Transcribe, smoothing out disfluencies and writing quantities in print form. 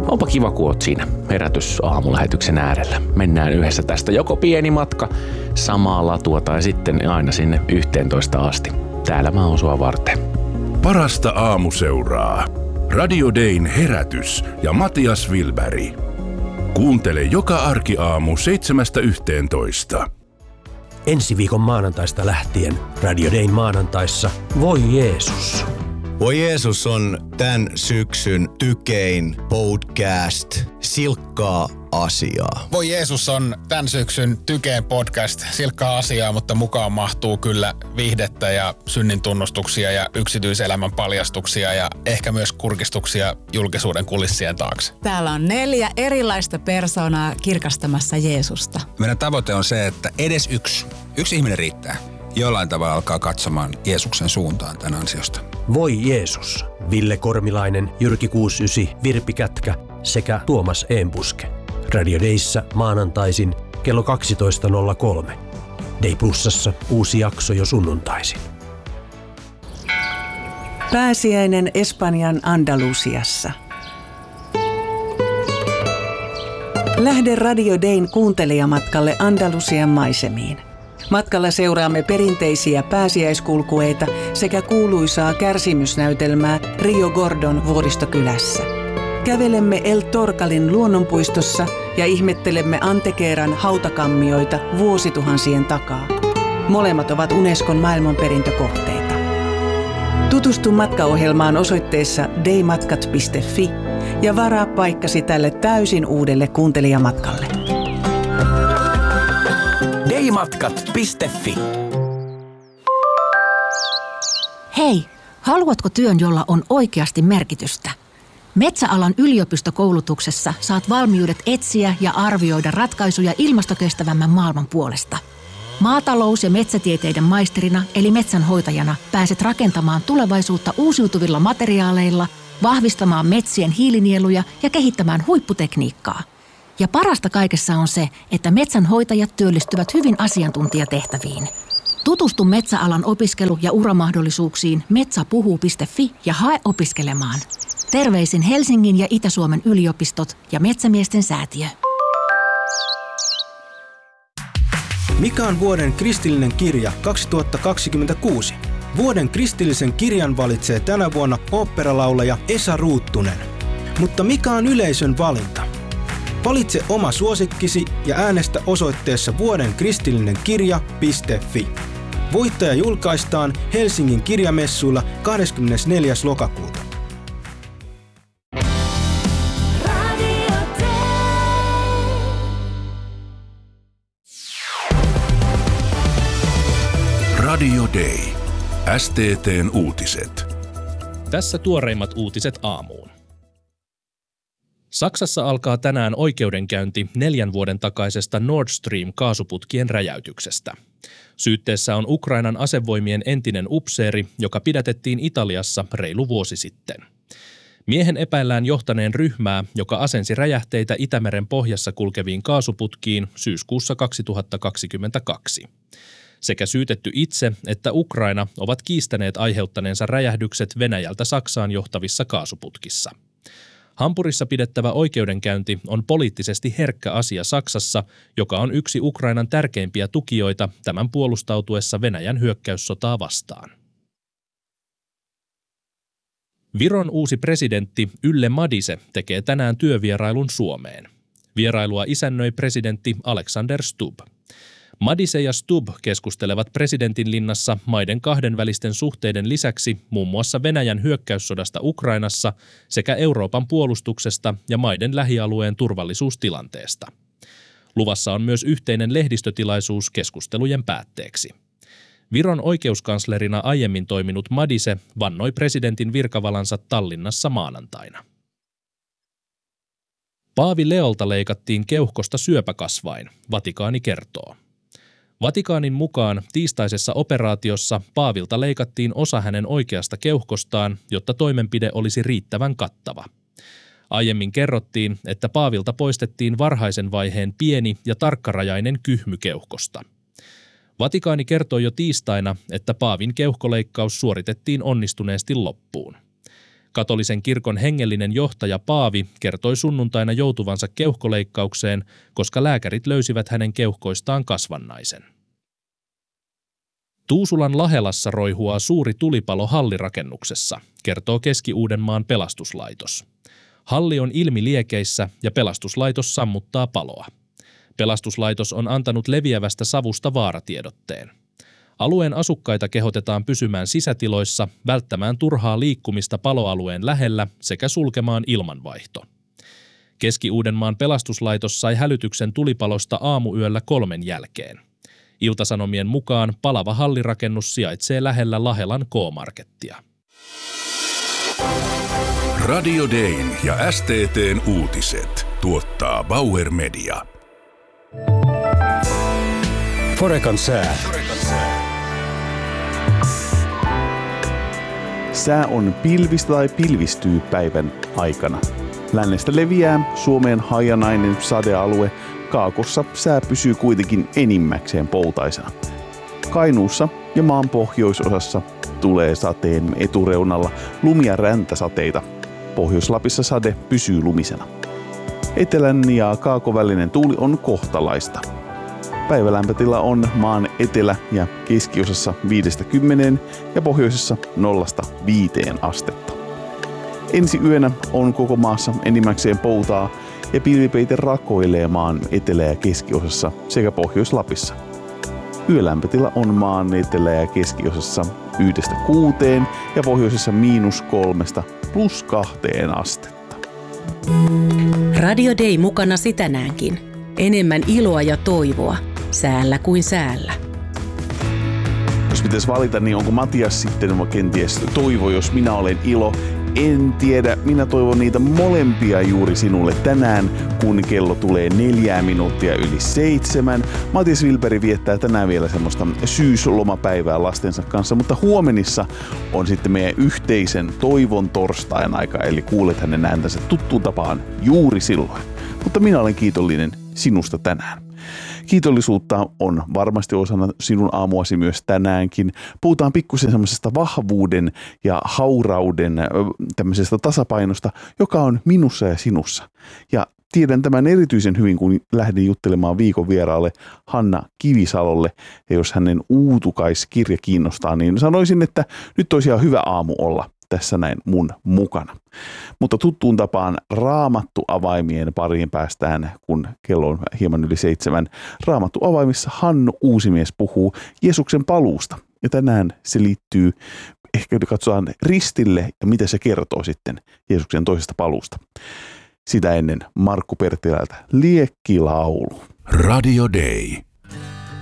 onpa kiva, kun oot siinä herätysaamulähetyksen äärellä. Mennään yhdessä tästä joko pieni matka samaa latua tai sitten aina sinne 11 asti. Täällä mä oon sua varten. Parasta aamuseuraa. Radio Dayn herätys ja Matias Wilberg. Kuuntele joka arkiaamu 7–11. Ensi viikon maanantaista lähtien Radio Dayn maanantaissa Voi Jeesus. Voi Jeesus on tämän syksyn tykein podcast silkkaa asiaa. Voi Jeesus on tämän syksyn tykein podcast silkkaa asiaa, mutta mukaan mahtuu kyllä viihdettä ja synnin tunnustuksia ja yksityiselämän paljastuksia ja ehkä myös kurkistuksia julkisuuden kulissien taakse. Täällä on 4 erilaista persoonaa kirkastamassa Jeesusta. Meidän tavoite on se, että edes yksi ihminen riittää. Jollain tavalla alkaa katsomaan Jeesuksen suuntaan tämän ansiosta. Voi Jeesus. Ville Kormilainen, Jyrki 69, Virpi Kätkä sekä Tuomas Eembuske. Radio Dayssä maanantaisin kello 12.03. Day Plusassa uusi jakso jo sunnuntaisin. Pääsiäinen Espanjan Andalusiassa. Lähde Radio Dayn kuuntelijamatkalle Andalusian maisemiin. Matkalla seuraamme perinteisiä pääsiäiskulkueita sekä kuuluisaa kärsimysnäytelmää Rio Gordon vuoristokylässä. Kävelemme El Torcalin luonnonpuistossa ja ihmettelemme Antequeran hautakammioita vuosituhansien takaa. Molemmat ovat Unescon maailmanperintökohteita. Tutustu matkaohjelmaan osoitteessa daymatkat.fi ja varaa paikkasi tälle täysin uudelle kuuntelijamatkalle. daymatkat.fi. Hei, haluatko työn, jolla on oikeasti merkitystä? Metsäalan yliopistokoulutuksessa saat valmiudet etsiä ja arvioida ratkaisuja ilmastokestävämmän maailman puolesta. Maatalous- ja metsätieteiden maisterina eli metsänhoitajana pääset rakentamaan tulevaisuutta uusiutuvilla materiaaleilla, vahvistamaan metsien hiilinieluja ja kehittämään huipputekniikkaa. Ja parasta kaikessa on se, että metsänhoitajat työllistyvät hyvin asiantuntijatehtäviin. Tutustu metsäalan opiskelu- ja uramahdollisuuksiin metsäpuhuu.fi ja hae opiskelemaan. Terveisin Helsingin ja Itä-Suomen yliopistot ja Metsämiesten säätiö. Mikä on vuoden kristillinen kirja 2026? Vuoden kristillisen kirjan valitsee tänä vuonna oopperalaulaja Esa Ruuttunen. Mutta mikä on yleisön valinta? Valitse oma suosikkisi ja äänestä osoitteessa vuodenkristillinenkirja.fi. Voittaja julkaistaan Helsingin kirjamessuilla 24. lokakuuta. Radio Day. STT:n uutiset. Tässä tuoreimmat uutiset aamuun. Saksassa alkaa tänään oikeudenkäynti 4 vuoden takaisesta Nord Stream-kaasuputkien räjäytyksestä. Syytteessä on Ukrainan asevoimien entinen upseeri, joka pidätettiin Italiassa reilu vuosi sitten. Miehen epäillään johtaneen ryhmää, joka asensi räjähteitä Itämeren pohjassa kulkeviin kaasuputkiin syyskuussa 2022. Sekä syytetty itse että Ukraina ovat kiistäneet aiheuttaneensa räjähdykset Venäjältä Saksaan johtavissa kaasuputkissa. Hampurissa pidettävä oikeudenkäynti on poliittisesti herkkä asia Saksassa, joka on yksi Ukrainan tärkeimpiä tukijoita tämän puolustautuessa Venäjän hyökkäyssotaa vastaan. Viron uusi presidentti Yle Madise tekee tänään työvierailun Suomeen. Vierailua isännöi presidentti Alexander Stubb. Madise ja Stubb keskustelevat presidentinlinnassa maiden kahdenvälisten suhteiden lisäksi muun muassa Venäjän hyökkäyssodasta Ukrainassa sekä Euroopan puolustuksesta ja maiden lähialueen turvallisuustilanteesta. Luvassa on myös yhteinen lehdistötilaisuus keskustelujen päätteeksi. Viron oikeuskanslerina aiemmin toiminut Madise vannoi presidentin virkavalansa Tallinnassa maanantaina. Paavi Leolta leikattiin keuhkosta syöpäkasvain, Vatikaani kertoo. Vatikaanin mukaan tiistaisessa operaatiossa Paavilta leikattiin osa hänen oikeasta keuhkostaan, jotta toimenpide olisi riittävän kattava. Aiemmin kerrottiin, että Paavilta poistettiin varhaisen vaiheen pieni ja tarkkarajainen kyhmy keuhkosta. Vatikaani kertoi jo tiistaina, että Paavin keuhkoleikkaus suoritettiin onnistuneesti loppuun. Katolisen kirkon hengellinen johtaja Paavi kertoi sunnuntaina joutuvansa keuhkoleikkaukseen, koska lääkärit löysivät hänen keuhkoistaan kasvannaisen. Tuusulan Lahelassa roihuaa suuri tulipalo hallirakennuksessa, kertoo Keski-Uudenmaan pelastuslaitos. Halli on ilmiliekeissä ja pelastuslaitos sammuttaa paloa. Pelastuslaitos on antanut leviävästä savusta vaaratiedotteen. Alueen asukkaita kehotetaan pysymään sisätiloissa, välttämään turhaa liikkumista paloalueen lähellä sekä sulkemaan ilmanvaihto. Keski-Uudenmaan pelastuslaitos sai hälytyksen tulipalosta aamuyöllä 3 jälkeen. Iltasanomien mukaan palava hallirakennus sijaitsee lähellä Lahelan K-markettia. Radio Dayn ja STT:n uutiset tuottaa Bauer Media. Forekan sää. Sää on pilvistä tai pilvistyy päivän aikana. Lännestä leviää Suomeen hajanainen sadealue. Kaakossa sää pysyy kuitenkin enimmäkseen poutaisena. Kainuussa ja maan pohjoisosassa tulee sateen etureunalla lumi- ja räntäsateita. Pohjois-Lapissa sade pysyy lumisena. Etelän ja kaakovälinen tuuli on kohtalaista. Päivälämpötila on maan etelä- ja keskiosassa 5-10 ja pohjoisessa 0-5 astetta. Ensi yönä on koko maassa enimmäkseen poutaa ja pilvipeite rakoilee maan etelä- ja keskiosassa sekä Pohjois-Lapissa. Yölämpötila on maan etelä- ja keskiosassa 1-6 ja pohjoisessa -3 +2 astetta. Radio Day mukanasi tänäänkin. Enemmän iloa ja toivoa, säällä kuin säällä. Jos pitäisi valita, niin onko Matias sitten kenties toivo, jos minä olen ilo? En tiedä, minä toivon niitä molempia juuri sinulle tänään, kun kello tulee 4 minuuttia yli 7. Matias Wilberg viettää tänään vielä semmoista syyslomapäivää lastensa kanssa, mutta huomenissa on sitten meidän yhteisen toivon torstain aika, eli kuulet hänen ääntänsä tuttuun tapaan juuri silloin. Mutta minä olen kiitollinen sinusta tänään. Kiitollisuutta on varmasti osana sinun aamuasi myös tänäänkin. Puhutaan pikkusen semmoisesta vahvuuden ja haurauden tämmöisestä tasapainosta, joka on minussa ja sinussa. Ja tiedän tämän erityisen hyvin, kun lähdin juttelemaan viikon vieraalle Hanna Kivisalolle. Ja jos hänen uutukaiskirja kiinnostaa, niin sanoisin, että nyt olisi ihan hyvä aamu olla tässä näin mun mukana. Mutta tuttuun tapaan Raamattu-avaimien pariin päästään, kun kello on hieman yli 7. Raamattu-avaimissa Hannu Uusimies puhuu Jeesuksen paluusta. Ja tänään se liittyy, ehkä katsotaan ristille ja mitä se kertoo sitten Jeesuksen toisesta paluusta. Sitä ennen Markku Perttilältä Liekkilaulu. Radio Day.